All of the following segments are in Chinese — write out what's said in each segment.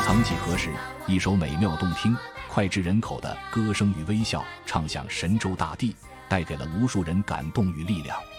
曾几何时，一首美妙动听、脍炙人口的歌声与微笑唱响神州大地，带给了无数人感动与力量。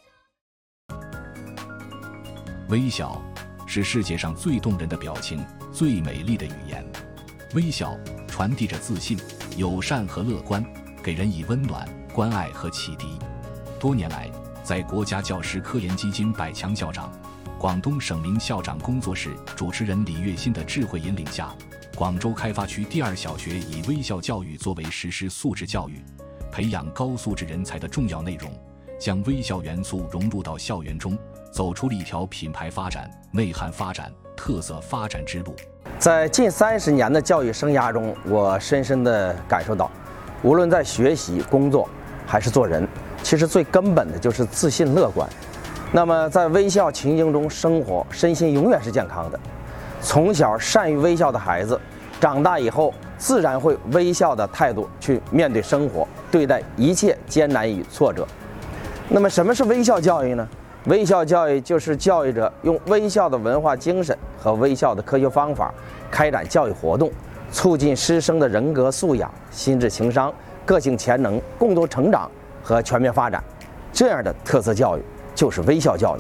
微笑是世界上最动人的表情，最美丽的语言。微笑传递着自信、友善和乐观，给人以温暖、关爱和启迪。多年来，在国家教师科研基金百强校长、广东省名校长工作室主持人李月新的智慧引领下，广州开发区第2小学以微笑教育作为实施素质教育、培养高素质人才的重要内容，将微笑元素融入到校园中，走出了一条品牌发展、内涵发展、特色发展之路。 在近30年的教育生涯中，我深深地感受到，无论在学习、工作还是做人，其实最根本的就是自信乐观。那么在微笑情境中生活，身心永远是健康的。从小善于微笑的孩子，长大以后自然会微笑的态度去面对生活，对待一切艰难与挫折。那么什么是微笑教育呢？微笑教育就是教育者用微笑的文化精神和微笑的科学方法开展教育活动，促进师生的人格素养、心智情商、个性潜能共同成长和全面发展。这样的特色教育就是微笑教育。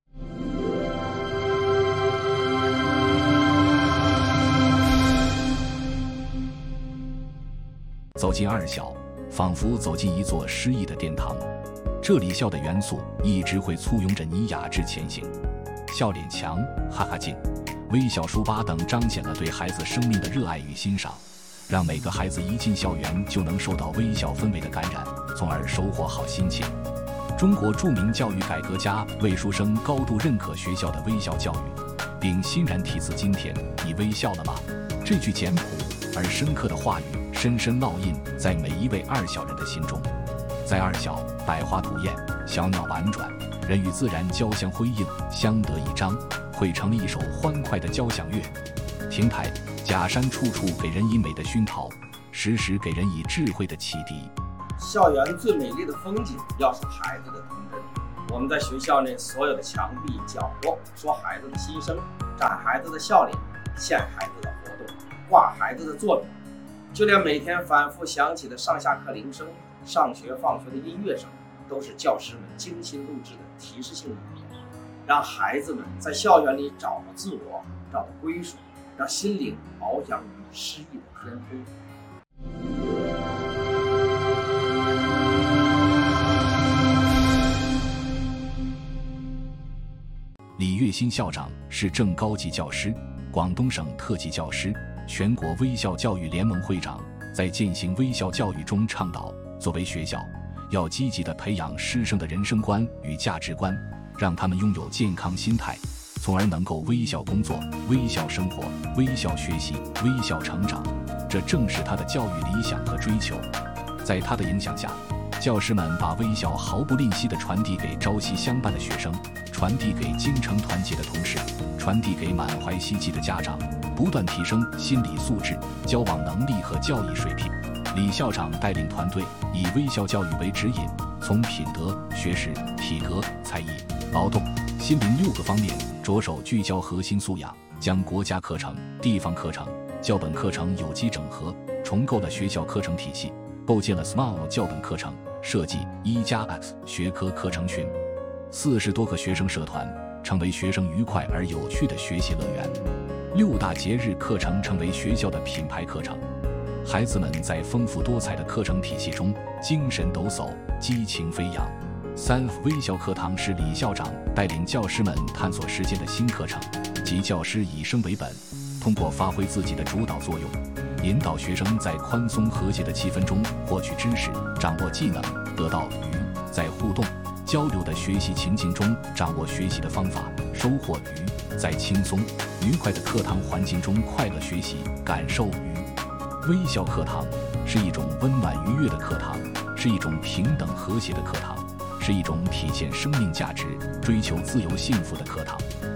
走进2小，仿佛走进一座诗意的殿堂。这里笑的元素一直会簇拥着你雅致前行。笑脸强、哈哈镜、微笑书吧等彰显了对孩子生命的热爱与欣赏，让每个孩子一进校园就能受到微笑氛围的感染，从而收获好心情。中国著名教育改革家魏书生高度认可学校的微笑教育，并欣然题词：“今天你微笑了吗？”这句简朴而深刻的话语深深烙印在每一位2小人的心中。在2小，百花吐艳，小鸟婉转，人与自然交相辉映，相得益彰，汇成了一首欢快的交响乐。亭台假山处处给人以美的熏陶，时时给人以智慧的启迪。 校园最美丽的风景，要是孩子的童真。我们在学校内所有的墙壁、角落，说孩子的心声，展孩子的笑脸，献孩子的活动，挂孩子的作品，就连每天反复响起的上下课铃声、上学放学的音乐声，都是教师们精心录制的提示性语音，让孩子们在校园里找到自我，找到归属，让心灵翱翔于诗意的天空。 李月新校长是正高级教师、广东省特级教师、全国微笑教育联盟会长，在践行微笑教育中倡导，作为学校，要积极地培养师生的人生观与价值观，让他们拥有健康心态，从而能够微笑工作、微笑生活、微笑学习、微笑成长。这正是他的教育理想和追求。在他的影响下，教师们把微笑毫不吝惜地传递给朝夕相伴的学生，传递给精诚团结的同事，传递给满怀希冀的家长，不断提升心理素质、交往能力和教育水平。李校长带领团队以微笑教育为指引，从品德、学识、体格、才艺、劳动、心灵6个方面着手聚焦核心素养，将国家课程、地方课程、教本课程有机整合，重构了学校课程体系，构建了 SMILE 教本课程，设计1+X 学科课程群，40多个学生社团，成为学生愉快而有趣的学习乐园。6大节日课程成为学校的品牌课程，孩子们在丰富多彩的课程体系中精神抖擞，激情飞扬。3微笑课堂是李校长带领教师们探索世界的新课程，即教师以生为本，通过发挥自己的主导作用，引导学生在宽松和谐的气氛中获取知识，掌握技能，得到愉，在互动交流的学习情境中掌握学习的方法，收获愉，在轻松愉快的课堂环境中快乐学习，感受愉。微笑课堂是一种温暖愉悦的课堂，是一种平等和谐的课堂，是一种体现生命价值、追求自由幸福的课堂。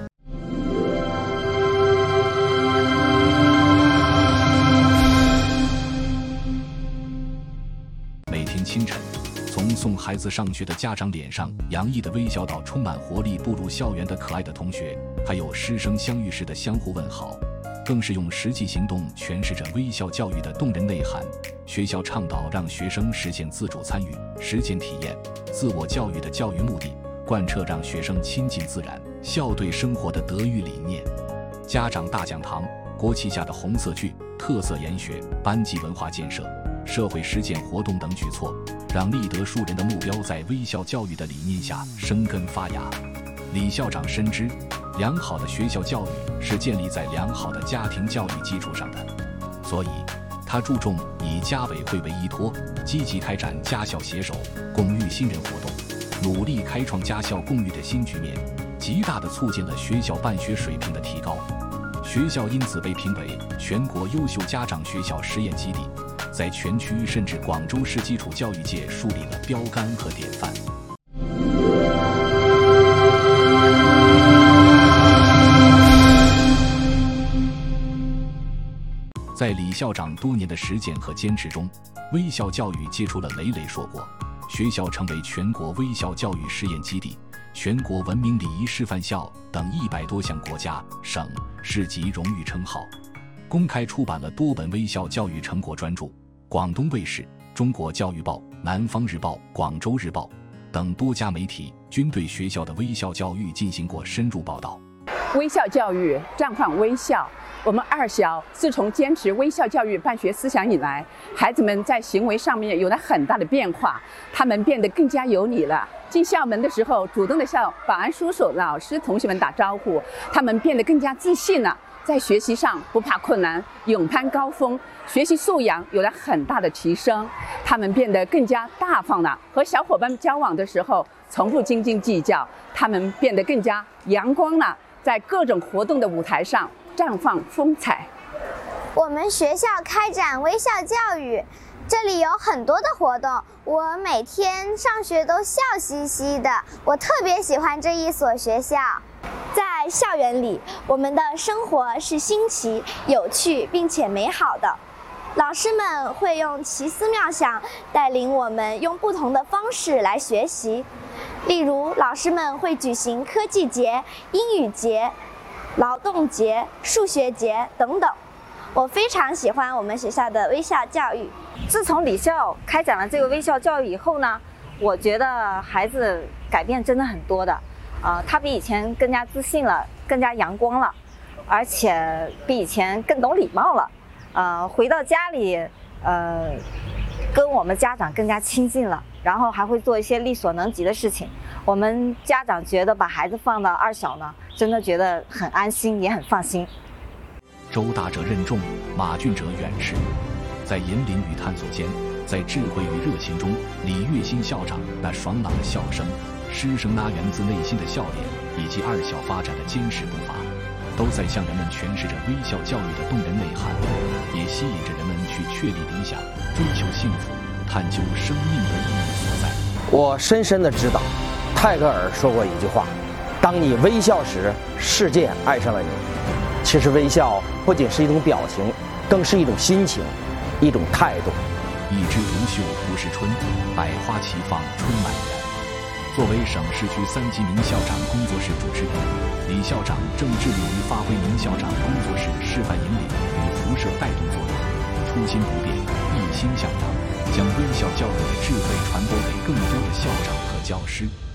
每天清晨，从送孩子上学的家长脸上洋溢的微笑到充满活力步入校园的可爱的同学，还有师生相遇时的相互问好， 更是用实际行动诠释着微笑教育的动人内涵。学校倡导让学生实现自主参与、实践体验、自我教育的教育目的，贯彻让学生亲近自然、校对生活的德育理念。家长大讲堂、国旗下的红色剧、特色研学、班级文化建设、社会实践活动等举措，让立德树人的目标在微笑教育的理念下生根发芽。李校长深知，良好的学校教育是建立在良好的家庭教育基础上的，所以他注重以家委会为依托，积极开展家校携手共育新人活动，努力开创家校共育的新局面，极大地促进了学校办学水平的提高。学校因此被评为全国优秀家长学校实验基地，在全区甚至广州市基础教育界树立了标杆和典范。在李校长多年的实践和坚持中，微笑教育结出了累累硕果，学校成为全国微笑教育实验基地、全国文明礼仪示范校等100多项国家、省、市级荣誉称号。公开出版了多本微笑教育成果专著，广东卫视、中国教育报、南方日报、广州日报等多家媒体均对学校的微笑教育进行过深入报道。 微笑教育绽放微笑。我们二小自从坚持微笑教育办学思想以来，孩子们在行为上面有了很大的变化，他们变得更加有礼了。进校门的时候，主动地向保安叔叔、老师、同学们打招呼，他们变得更加自信了。在学习上不怕困难，勇攀高峰，学习素养有了很大的提升。他们变得更加大方了，和小伙伴们交往的时候从不斤斤计较。他们变得更加阳光了，在各种活动的舞台上绽放风采。 我们学校开展微笑教育，这里有很多的活动，我每天上学都笑嘻嘻的。我特别喜欢这一所学校。在校园里，我们的生活是新奇、有趣并且美好的。老师们会用奇思妙想带领我们用不同的方式来学习。例如，老师们会举行科技节、英语节、劳动节、数学节等等。我非常喜欢我们学校的微笑教育。 自从李校开展了这个微笑教育以后呢，我觉得孩子改变真的很多的。他比以前更加自信了，更加阳光了，而且比以前更懂礼貌了。回到家里，跟我们家长更加亲近了，然后还会做一些力所能及的事情。我们家长觉得把孩子放到二小呢，真的觉得很安心，也很放心。 周大者任重，马俊者远视。在引领与探索间，在智慧与热情中，李月新校长那爽朗的笑声，师生那源自内心的笑脸，以及二小发展的坚实步伐，都在向人们诠释着微笑教育的动人内涵，也吸引着人们去确立理想，追求幸福，探究生命的意义所在。 我深深地知道，泰戈尔说过一句话：当你微笑时，世界爱上了你。其实微笑不仅是一种表情，更是一种心情，一种态度。 一枝独秀不是春，百花齐放春满园。作为省市区3级名校长工作室主持人，李校长正致力于发挥名校长工作室示范引领与辐射带动作用，初心不变，一心向阳，将微笑教育的智慧传播给更多的校长和教师。